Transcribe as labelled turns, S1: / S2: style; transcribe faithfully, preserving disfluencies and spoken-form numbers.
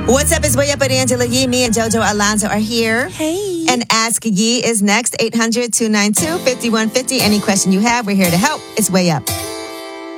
S1: What's up? It's Way Up with Angela Yee. Me and JoJo Alonzo are here.
S2: Hey.
S1: And Ask Yee is next. eight hundred, two nine two, five one five zero. Any question you have, we're here to help. It's Way Up.